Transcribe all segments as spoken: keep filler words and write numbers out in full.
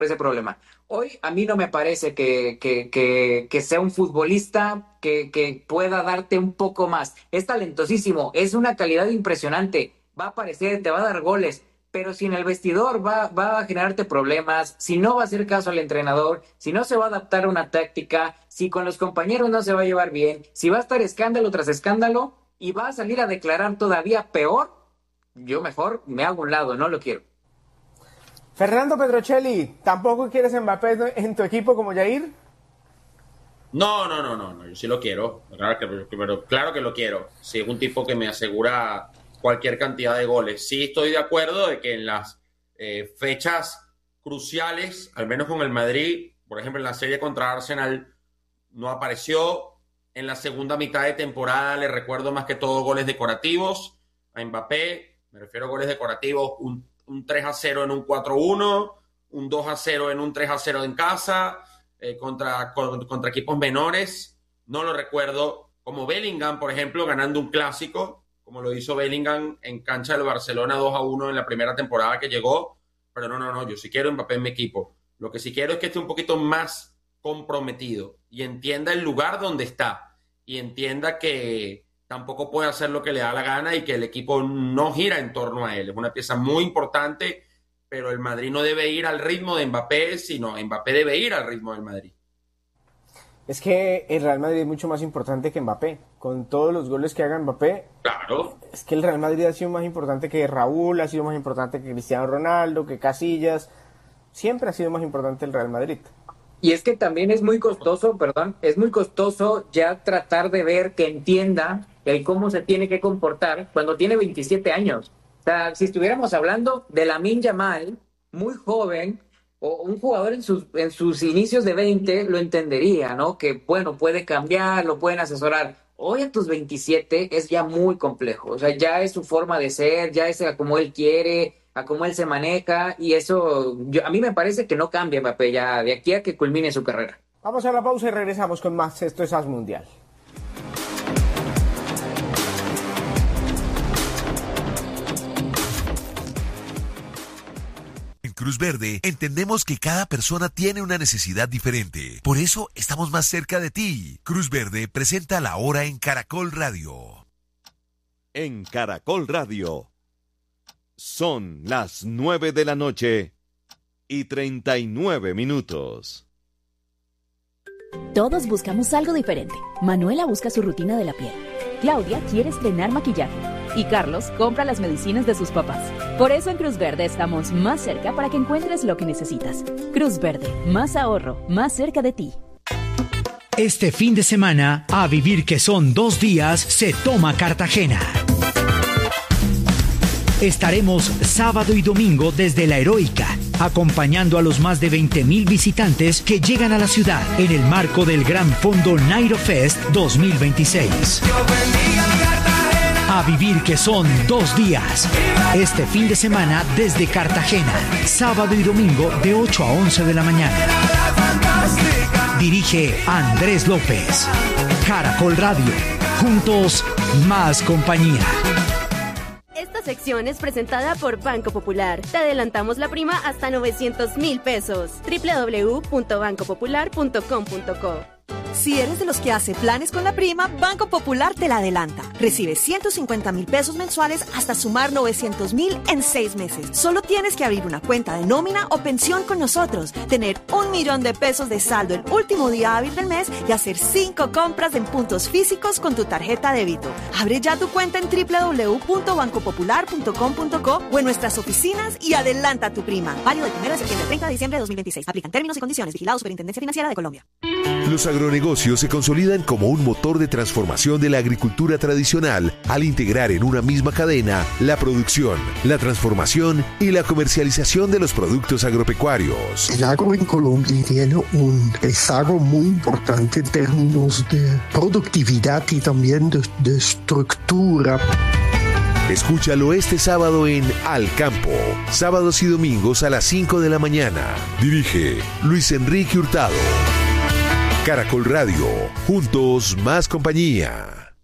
ese problema. Hoy a mí no me parece que, que, que, que sea un futbolista que, que pueda darte un poco más. Es talentosísimo, es una calidad impresionante, va a aparecer, te va a dar goles, pero si en el vestidor va, va a generarte problemas, si no va a hacer caso al entrenador, si no se va a adaptar a una táctica, si con los compañeros no se va a llevar bien, si va a estar escándalo tras escándalo y va a salir a declarar todavía peor, yo mejor me hago a un lado, no lo quiero. Fernando Pedrocelli, ¿tampoco quieres Mbappé en tu equipo como Jair? No, no, no, no, no, yo sí lo quiero, claro que, pero claro que lo quiero. Sí, es un tipo que me asegura cualquier cantidad de goles. Sí estoy de acuerdo de que en las eh, fechas cruciales, al menos con el Madrid, por ejemplo en la serie contra Arsenal, no apareció. En la segunda mitad de temporada le recuerdo más que todo goles decorativos a Mbappé, me refiero a goles decorativos, un, un tres a cero en un cuatro uno, un dos a cero en un tres a cero en casa, eh, contra, con, contra equipos menores. No lo recuerdo como Bellingham, por ejemplo, ganando un clásico, como lo hizo Bellingham en cancha del Barcelona dos a uno en la primera temporada que llegó. Pero no, no, no, yo sí quiero Mbappé en mi equipo. Lo que sí quiero es que esté un poquito más comprometido y entienda el lugar donde está y entienda que tampoco puede hacer lo que le da la gana y que el equipo no gira en torno a él. Es una pieza muy importante, pero el Madrid no debe ir al ritmo de Mbappé, sino Mbappé debe ir al ritmo del Madrid. Es que el Real Madrid es mucho más importante que Mbappé. Con todos los goles que haga Mbappé, claro. Es que el Real Madrid ha sido más importante que Raúl, ha sido más importante que Cristiano Ronaldo, que Casillas. Siempre ha sido más importante el Real Madrid. Y es que también es muy costoso, perdón, es muy costoso ya tratar de ver que entienda el cómo se tiene que comportar cuando tiene veintisiete años. O sea, si estuviéramos hablando de Lamine Yamal, muy joven, o un jugador en sus, en sus inicios de veinte, lo entendería, ¿no? Que, bueno, puede cambiar, lo pueden asesorar. Hoy a tus veintisiete es ya muy complejo. O sea, ya es su forma de ser, ya es a como él quiere, a cómo él se maneja, y eso, yo, a mí me parece que no cambia Mbappé ya de aquí a que culmine su carrera. Vamos a la pausa y regresamos con más. Esto es As Mundial. En Cruz Verde entendemos que cada persona tiene una necesidad diferente. Por eso estamos más cerca de ti. Cruz Verde presenta La Hora en Caracol Radio. En Caracol Radio. Son las nueve de la noche y treinta y nueve minutos. Todos buscamos algo diferente. Manuela busca su rutina de la piel. Claudia quiere estrenar maquillaje. Y Carlos compra las medicinas de sus papás. Por eso en Cruz Verde estamos más cerca para que encuentres lo que necesitas. Cruz Verde, más ahorro, más cerca de ti. Este fin de semana, a vivir que son dos días, se toma Cartagena. Estaremos sábado y domingo desde La Heroica, acompañando a los más de veinte mil visitantes que llegan a la ciudad en el marco del Gran Fondo Nairo Fest dos mil veintiséis. A vivir que son dos días. Este fin de semana desde Cartagena, sábado y domingo de ocho a once de la mañana. Dirige Andrés López. Caracol Radio. Juntos, más compañía. Esta sección es presentada por Banco Popular. Te adelantamos la prima hasta novecientos mil pesos. doble u doble u doble u punto banco popular punto com punto co. Si eres de los que hace planes con la prima, Banco Popular te la adelanta. Recibe ciento cincuenta mil pesos mensuales hasta sumar novecientos mil en seis meses. Solo tienes que abrir una cuenta de nómina o pensión con nosotros, tener un millón de pesos de saldo el último día hábil del mes y hacer cinco compras en puntos físicos con tu tarjeta débito. Abre ya tu cuenta en doble u doble u doble u punto banco popular punto com punto co o en nuestras oficinas y adelanta tu prima. Válido del primero de septiembre al treinta de diciembre de dos mil veintiséis. Aplican términos y condiciones. Vigilado Superintendencia Financiera de Colombia. Los agronegocios se consolidan como un motor de transformación de la agricultura tradicional al integrar en una misma cadena la producción, la transformación y la comercialización de los productos agropecuarios. El agro en Colombia tiene un rezago muy importante en términos de productividad y también de, de estructura. Escúchalo este sábado en Al Campo, sábados y domingos a las cinco de la mañana. Dirige Luis Enrique Hurtado. Caracol Radio, juntos más compañía.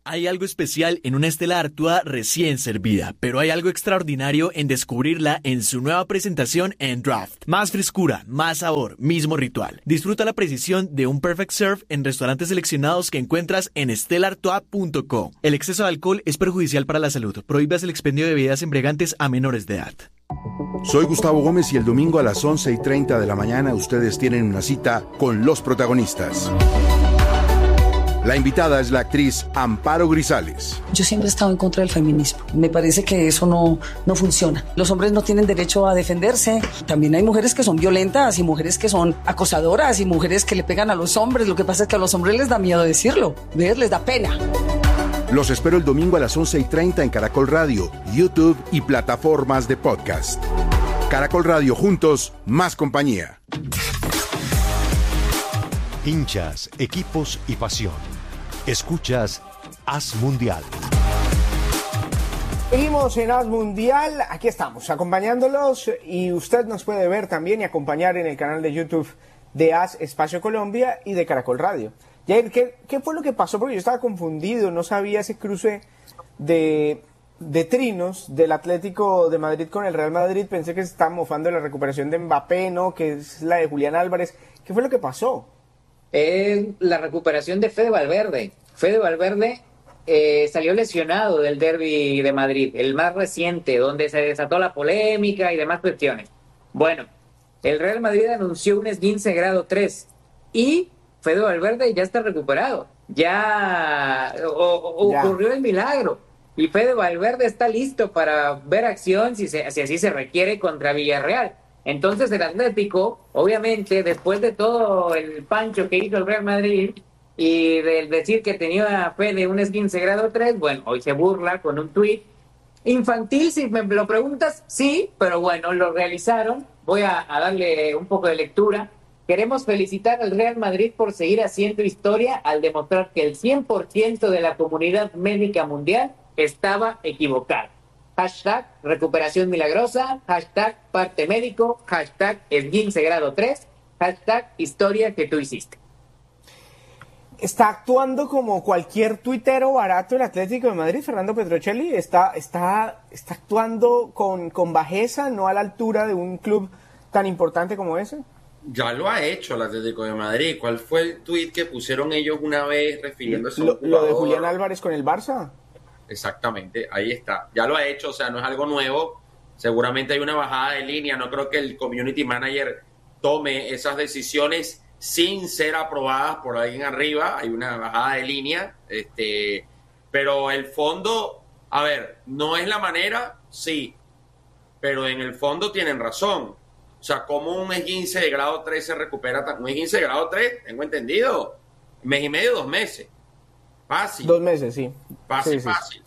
Hay algo especial en una Stella Artois recién servida, pero hay algo extraordinario en descubrirla en su nueva presentación en Draft. Más frescura, más sabor, mismo ritual. Disfruta la precisión de un Perfect Serve en restaurantes seleccionados que encuentras en stella artois punto com. El exceso de alcohol es perjudicial para la salud. Prohíbas el expendio de bebidas embriagantes a menores de edad. Soy Gustavo Gómez y el domingo a las once y treinta de la mañana ustedes tienen una cita con los protagonistas. La invitada es la actriz Amparo Grisales. Yo siempre he estado en contra del feminismo. Me parece que eso no, no funciona. Los hombres no tienen derecho a defenderse. También hay mujeres que son violentas y mujeres que son acosadoras y mujeres que le pegan a los hombres. Lo que pasa es que a los hombres les da miedo decirlo. ¿Ves? Les da pena. Los espero el domingo a las once y treinta en Caracol Radio, YouTube y plataformas de podcast. Caracol Radio, juntos, más compañía. Hinchas, equipos y pasión. Escuchas Haz Mundial. Seguimos en Haz Mundial, aquí estamos acompañándolos y usted nos puede ver también y acompañar en el canal de YouTube de Haz Espacio Colombia y de Caracol Radio. Jair, ¿qué, ¿qué fue lo que pasó? Porque yo estaba confundido, no sabía ese cruce de, de trinos del Atlético de Madrid con el Real Madrid, pensé que se estaba mofando de la recuperación de Mbappé, ¿no? Que es la de Julián Álvarez. ¿Qué fue lo que pasó? Es la recuperación de Fede Valverde. Fede Valverde eh, salió lesionado del derbi de Madrid, el más reciente, donde se desató la polémica y demás cuestiones. Bueno, el Real Madrid anunció un esguince grado tres y Fede Valverde ya está recuperado. Ya, o, o, ya. ocurrió el milagro. Y Fede Valverde está listo para ver acción si, se, si así se requiere contra Villarreal. Entonces el Atlético, obviamente, después de todo el pancho que hizo el Real Madrid y del decir que tenía fe de un esguince grado tres, bueno, hoy se burla con un tuit infantil, si me lo preguntas, sí, pero bueno, lo realizaron. Voy a, a darle un poco de lectura. Queremos felicitar al Real Madrid por seguir haciendo historia al demostrar que el cien por ciento de la comunidad médica mundial estaba equivocada. Hashtag recuperación milagrosa, hashtag parte médico, hashtag esguince grado tres, hashtag historia que tú hiciste. ¿Está actuando como cualquier tuitero barato el Atlético de Madrid, Fernando Petrocelli? ¿Está, está, está actuando con, con bajeza, no a la altura de un club tan importante como ese? Ya lo ha hecho el Atlético de Madrid. ¿Cuál fue el tuit que pusieron ellos una vez refiriéndose a un jugador? Lo de Julián Álvarez con el Barça. Exactamente, ahí está. Ya lo ha hecho, o sea, no es algo nuevo. Seguramente hay una bajada de línea. No creo que el community manager tome esas decisiones sin ser aprobadas por alguien arriba. Hay una bajada de línea. Este, pero el fondo, a ver, no es la manera, sí. Pero en el fondo tienen razón. O sea, ¿cómo un esguince de grado tres se recupera? Un esguince de grado tres, tengo entendido, mes y medio, dos meses. Fácil. Dos meses, sí. Fácil, sí, sí. fácil.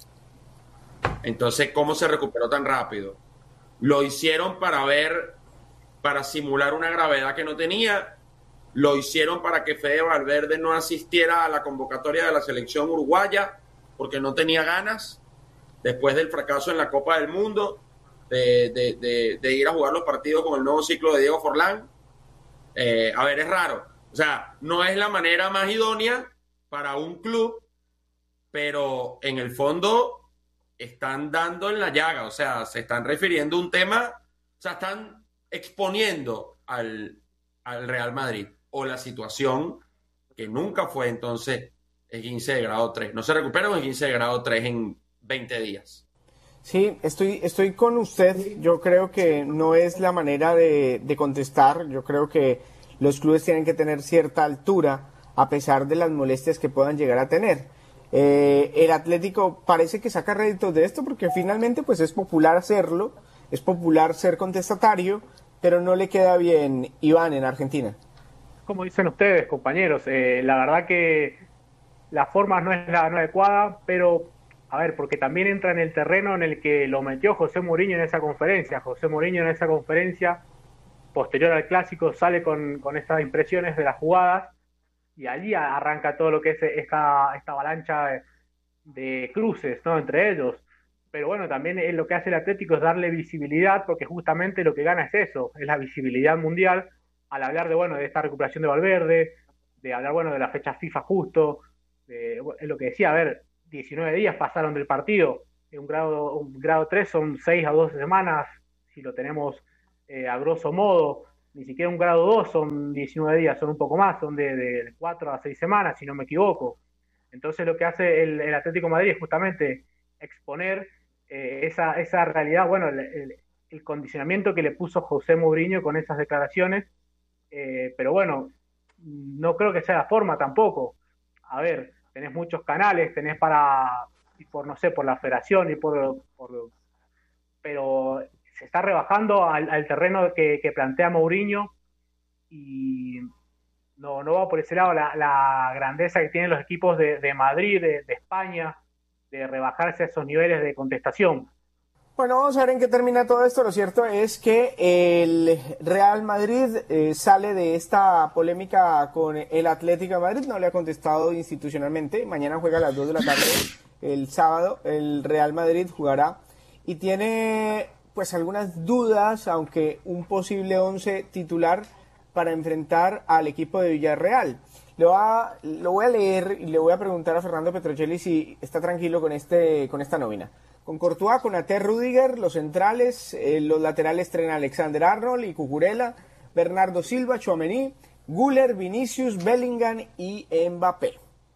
Entonces, ¿cómo se recuperó tan rápido? Lo hicieron para ver, para simular una gravedad que no tenía. Lo hicieron para que Fede Valverde no asistiera a la convocatoria de la selección uruguaya porque no tenía ganas después del fracaso en la Copa del Mundo de, de, de, de ir a jugar los partidos con el nuevo ciclo de Diego Forlán. Eh, a ver, es raro. O sea, no es la manera más idónea para un club, pero en el fondo están dando en la llaga, o sea, se están refiriendo a un tema, o sea, están exponiendo al, al Real Madrid o la situación que nunca fue entonces esguince de grado tres. No se recupera un esguince de grado tres en veinte días. Sí, estoy, estoy con usted. Yo creo que no es la manera de, de contestar. Yo creo que los clubes tienen que tener cierta altura a pesar de las molestias que puedan llegar a tener. Eh, el Atlético parece que saca réditos de esto porque finalmente pues es popular hacerlo, es popular ser contestatario, pero no le queda bien Iván en Argentina. Como dicen ustedes, compañeros, eh, la verdad que la forma no es la no adecuada, pero a ver, porque también entra en el terreno en el que lo metió José Mourinho en esa conferencia. José Mourinho en esa conferencia, posterior al Clásico, sale con, con estas impresiones de las jugadas y allí arranca todo lo que es esta, esta avalancha de, de cruces, ¿no?, entre ellos. Pero bueno, también lo que hace el Atlético es darle visibilidad, porque justamente lo que gana es eso, es la visibilidad mundial, al hablar de, bueno, de esta recuperación de Valverde, de hablar, bueno, de la fecha FIFA justo, de, es lo que decía, a ver, diecinueve días pasaron del partido. Un grado, un grado tres son seis a doce semanas, si lo tenemos eh, a grosso modo. Ni siquiera un grado dos son diecinueve días, son un poco más, son de, de cuatro a seis semanas, si no me equivoco. Entonces lo que hace el, el Atlético de Madrid es justamente exponer eh, esa, esa realidad, bueno, el, el, el condicionamiento que le puso José Mourinho con esas declaraciones, eh, pero bueno, no creo que sea la forma tampoco. A ver, tenés muchos canales, tenés para, y por no sé, por la federación y por, por pero se está rebajando al, al terreno que, que plantea Mourinho y no, no va por ese lado la, la grandeza que tienen los equipos de, de Madrid, de, de España, de rebajarse a esos niveles de contestación. Bueno, vamos a ver en qué termina todo esto. Lo cierto es que el Real Madrid eh, sale de esta polémica con el Atlético de Madrid, no le ha contestado institucionalmente. Mañana juega a las dos de la tarde, el sábado, el Real Madrid jugará y tiene pues algunas dudas, aunque un posible once titular para enfrentar al equipo de Villarreal. Lo, va, lo voy a leer y le voy a preguntar a Fernando Petrocelli si está tranquilo con, este, con esta nómina. Con Courtois, con Ate Rüdiger, los centrales, eh, los laterales traen Alexander-Arnold y Cucurella, Bernardo Silva, Tchouaméni, Güler, Vinicius, Bellingham y Mbappé.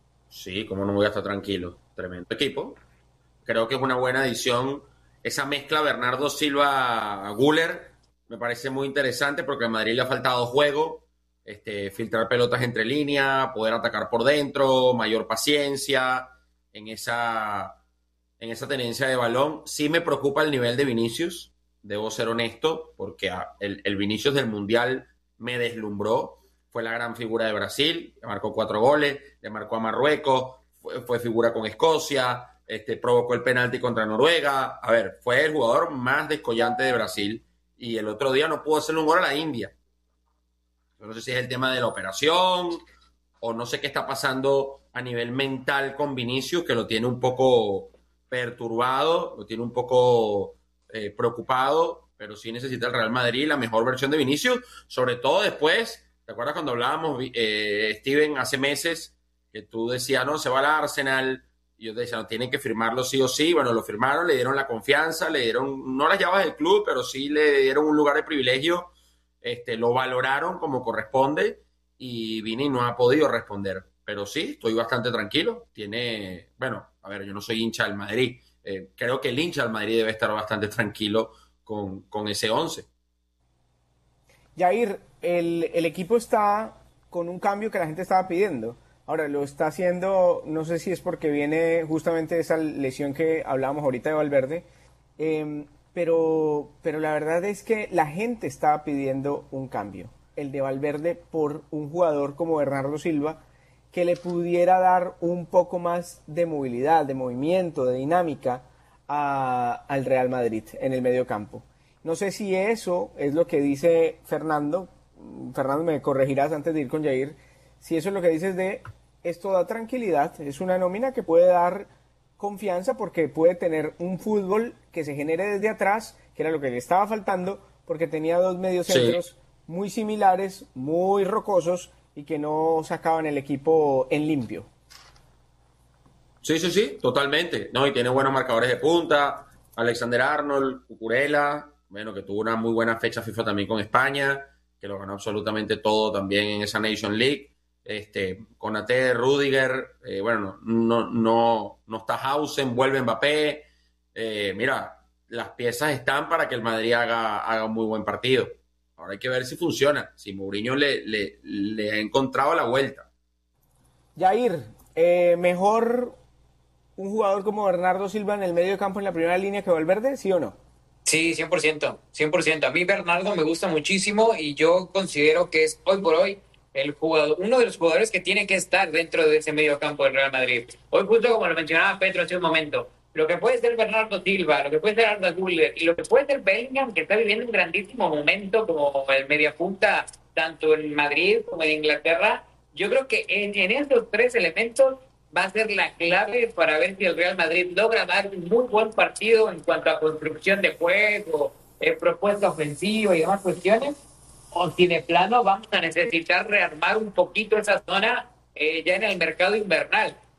Sí, como no voy a estar tranquilo. Tremendo equipo. Creo que es una buena adición. Esa mezcla Bernardo Silva-Güler me parece muy interesante porque a Madrid le ha faltado juego, este, filtrar pelotas entre líneas, poder atacar por dentro, mayor paciencia en esa... en esa tenencia de balón. Sí me preocupa el nivel de Vinicius, debo ser honesto, porque el, el Vinicius del Mundial me deslumbró, fue la gran figura de Brasil, le marcó cuatro goles, le marcó a Marruecos, fue, fue figura con Escocia, este, provocó el penalti contra Noruega, a ver, fue el jugador más descollante de Brasil, y el otro día no pudo hacerle un gol a la India. Yo no sé si es el tema de la operación, o no sé qué está pasando a nivel mental con Vinicius, que lo tiene un poco perturbado, lo tiene un poco eh, preocupado, pero sí necesita el Real Madrid la mejor versión de Vinicius, sobre todo después, ¿te acuerdas cuando hablábamos, eh, Steven, hace meses, que tú decías, no, se va al Arsenal, y yo te decía, no, tienen que firmarlo sí o sí? Bueno, lo firmaron, le dieron la confianza, le dieron, no las llaves del club, pero sí le dieron un lugar de privilegio, este, lo valoraron como corresponde, y Vini no ha podido responder. Pero sí, estoy bastante tranquilo. Tiene, bueno, a ver, yo no soy hincha del Madrid. Eh, creo que el hincha del Madrid debe estar bastante tranquilo con, con ese once. Jair, el, el equipo está con un cambio que la gente estaba pidiendo. Ahora, lo está haciendo, no sé si es porque viene justamente esa lesión que hablábamos ahorita de Valverde, eh, pero, pero la verdad es que la gente estaba pidiendo un cambio. El de Valverde por un jugador como Bernardo Silva, que le pudiera dar un poco más de movilidad, de movimiento, de dinámica a, al Real Madrid en el medio campo. No sé si eso es lo que dice Fernando, Fernando me corregirás antes de ir con Jair, si eso es lo que dices de esto da tranquilidad, es una nómina que puede dar confianza porque puede tener un fútbol que se genere desde atrás, que era lo que le estaba faltando, porque tenía dos mediocentros sí. muy similares, muy rocosos, y que no sacaban el equipo en limpio. Sí, sí, sí, totalmente. No, y tiene buenos marcadores de punta, Alexander-Arnold, Cucurella, bueno, que tuvo una muy buena fecha FIFA también con España, que lo ganó absolutamente todo también en esa Nation League. Este, con Ate, Rüdiger, eh, bueno, no, no, no está Hausen, vuelve Mbappé. Eh, mira, las piezas están para que el Madrid haga, haga un muy buen partido. Ahora hay que ver si funciona, si Mourinho le, le, le ha encontrado la vuelta. Jair, eh, ¿mejor un jugador como Bernardo Silva en el medio campo en la primera línea que Valverde, sí o no? Sí, cien por ciento, cien por ciento. A mí Bernardo me gusta muchísimo y yo considero que es hoy por hoy el jugador, uno de los jugadores que tiene que estar dentro de ese medio campo del Real Madrid. Hoy justo como lo mencionaba Petro hace un momento, lo que puede ser Bernardo Silva, lo que puede ser Arda Güler y lo que puede ser Bellingham, que está viviendo un grandísimo momento como el mediapunta tanto en Madrid como en Inglaterra, yo creo que en, en estos tres elementos va a ser la clave para ver si el Real Madrid logra dar un muy buen partido en cuanto a construcción de juego, eh, propuesta ofensiva y demás cuestiones, o si de plano vamos a necesitar rearmar un poquito esa zona eh, ya en el mercado invernal.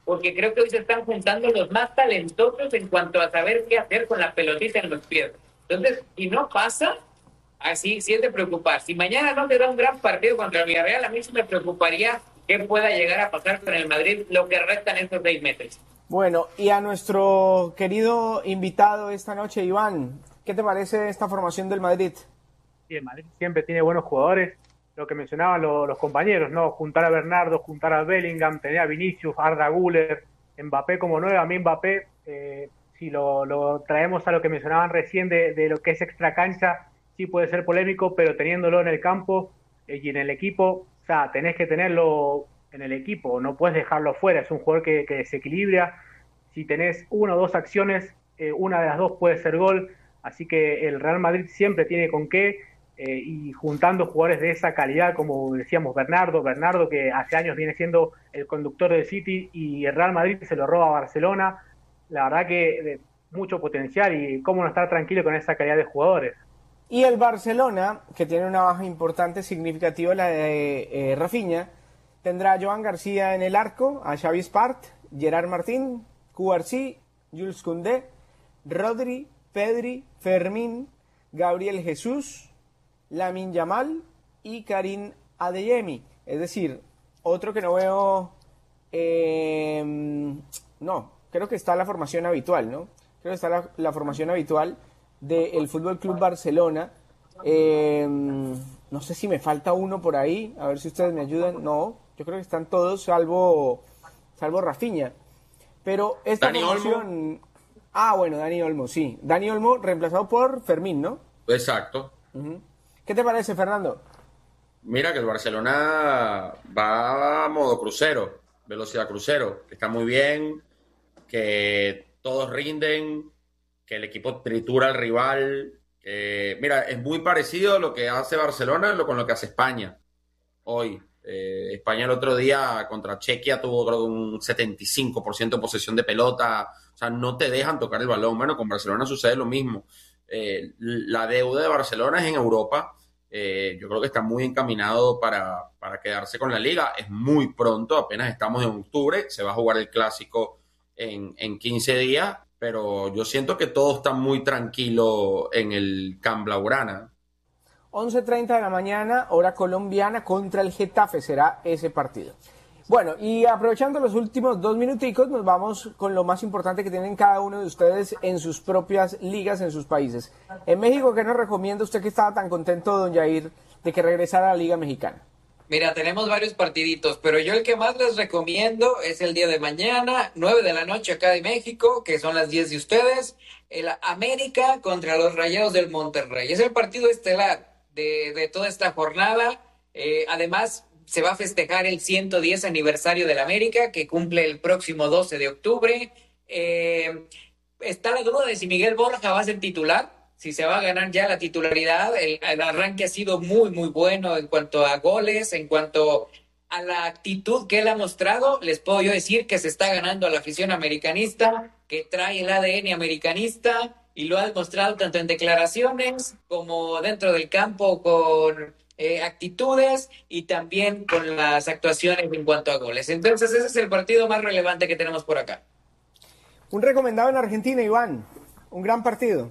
porque creo que hoy se están juntando los más talentosos en cuanto a saber qué hacer con la pelotita en los pies. Entonces, si no pasa, así sí es de preocupar. Si mañana no te da un gran partido contra el Villarreal, a mí sí me preocuparía que pueda llegar a pasar con el Madrid lo que restan estos seis meses. Bueno, y a nuestro querido invitado esta noche, Iván, ¿qué te parece esta formación del Madrid? Sí, el Madrid siempre tiene buenos jugadores, lo que mencionaban lo, los compañeros, ¿no? Juntar a Bernardo, juntar a Bellingham, tener a Vinicius, Arda Güler, Mbappé como nueve. A mí Mbappé, eh, si lo, lo traemos a lo que mencionaban recién de, de lo que es extra cancha, sí puede ser polémico, pero teniéndolo en el campo eh, y en el equipo, o sea, tenés que tenerlo en el equipo, no puedes dejarlo fuera. Es un jugador que, que desequilibra. Si tenés una o dos acciones, eh, una de las dos puede ser gol, así que el Real Madrid siempre tiene con qué, eh, y juntando jugadores de esa calidad, como decíamos, Bernardo, Bernardo que hace años viene siendo el conductor del City, y el Real Madrid se lo roba a Barcelona. La verdad que de mucho potencial, y cómo no estar tranquilo con esa calidad de jugadores. Y el Barcelona, que tiene una baja importante, significativa, la de eh, Rafinha, tendrá a Joan García en el arco, a Xavi Espart, Gerard Martín, Cubarsí, Jules Koundé, Rodri, Pedri, Fermín, Gabriel Jesús, Lamine Yamal y Karim Adeyemi. Es decir, otro que no veo... Eh, no, creo que está la formación habitual, ¿no? Creo que está la, la formación habitual del Fútbol Club Barcelona. Eh, no sé si me falta uno por ahí, a ver si ustedes me ayudan. No, yo creo que están todos salvo salvo Rafinha. Pero esta Dani formación... Olmo. Ah, bueno, Dani Olmo, sí. Dani Olmo reemplazado por Fermín, ¿no? Exacto. Uh-huh. ¿Qué te parece, Fernando? Mira que el Barcelona va a modo crucero, velocidad crucero, que está muy bien, que todos rinden, que el equipo tritura al rival. Eh, mira, es muy parecido a lo que hace Barcelona con lo que hace España hoy. Eh, España el otro día contra Chequia tuvo creo un setenta y cinco por ciento de posesión de pelota. O sea, no te dejan tocar el balón. Bueno, con Barcelona sucede lo mismo. Eh, la deuda de Barcelona es en Europa. Eh, yo creo que está muy encaminado para, para quedarse con la liga. Es muy pronto, apenas estamos en octubre. Se va a jugar el Clásico en, en quince días. Pero yo siento que todo está muy tranquilo en el Camp Blaugrana. once treinta de la mañana, hora colombiana, contra el Getafe será ese partido. Bueno, y aprovechando los últimos dos minuticos, nos vamos con lo más importante que tienen cada uno de ustedes en sus propias ligas, en sus países. En México, ¿qué nos recomienda usted, que estaba tan contento, don Yair, de que regresara a la Liga Mexicana? Mira, tenemos varios partiditos, pero yo el que más les recomiendo es el día de mañana, nueve de la noche acá de México, que son las diez de ustedes, el América contra los Rayados del Monterrey. Es el partido estelar de, de toda esta jornada. Eh, además, se va a festejar el ciento diez aniversario del América, que cumple el próximo doce de octubre. Eh, está la duda de si Miguel Borja va a ser titular, si se va a ganar ya la titularidad. El, el arranque ha sido muy, muy bueno en cuanto a goles, en cuanto a la actitud que él ha mostrado. Les puedo yo decir que se está ganando a la afición americanista, que trae el A D N americanista, y lo ha demostrado tanto en declaraciones como dentro del campo con eh, actitudes, y también con las actuaciones en cuanto a goles. Entonces ese es el partido más relevante que tenemos por acá. Un recomendado en Argentina, Iván. Un gran partido.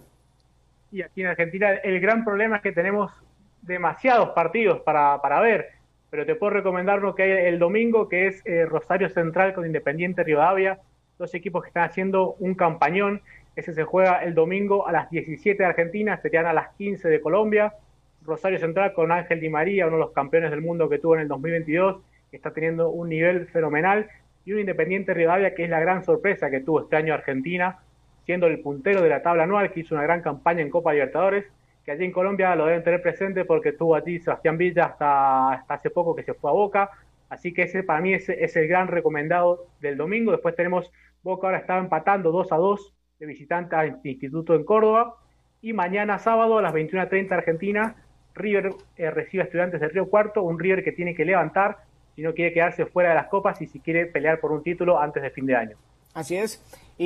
Y aquí en Argentina el gran problema es que tenemos demasiados partidos para, para ver, pero te puedo recomendar uno que hay el domingo, que es eh, Rosario Central con Independiente Rivadavia, dos equipos que están haciendo un campañón. Ese se juega el domingo a las diecisiete de Argentina, serían a las quince de Colombia. Rosario Central con Ángel Di María, uno de los campeones del mundo que tuvo en el dos mil veintidós, que está teniendo un nivel fenomenal, y un Independiente Rivadavia que es la gran sorpresa que tuvo este año Argentina, siendo el puntero de la tabla anual, que hizo una gran campaña en Copa Libertadores, que allí en Colombia lo deben tener presente porque estuvo allí Sebastián Villa hasta, hasta hace poco, que se fue a Boca. Así que ese para mí es, es el gran recomendado del domingo. Después tenemos Boca, ahora estaba empatando dos a dos de visitante al Instituto en Córdoba. Y mañana sábado a las veintiuna treinta Argentina, River eh, recibe a Estudiantes de Río Cuarto, un River que tiene que levantar si no quiere quedarse fuera de las copas y si quiere pelear por un título antes de fin de año. Así es.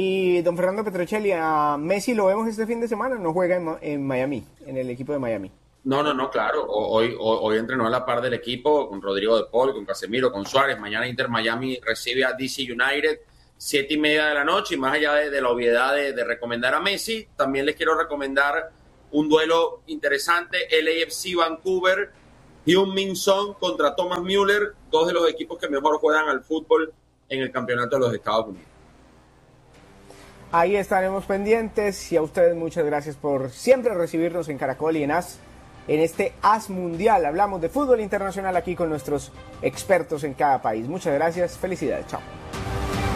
Y don Fernando Petrocelli, a Messi lo vemos este fin de semana, no juega en, en Miami, en el equipo de Miami. No, no, no, claro. Hoy, hoy, hoy entrenó a la par del equipo con Rodrigo de Paul, con Casemiro, con Suárez. Mañana Inter Miami recibe a D C United. siete y media de la noche, y más allá de, de la obviedad de, de recomendar a Messi, también les quiero recomendar un duelo interesante, L A F C Vancouver, Heung-min Son contra Thomas Müller, dos de los equipos que mejor juegan al fútbol en el campeonato de los Estados Unidos. Ahí estaremos pendientes, y a ustedes muchas gracias por siempre recibirnos en Caracol y en AS, en este AS Mundial. Hablamos de fútbol internacional aquí con nuestros expertos en cada país. Muchas gracias, felicidades, chao.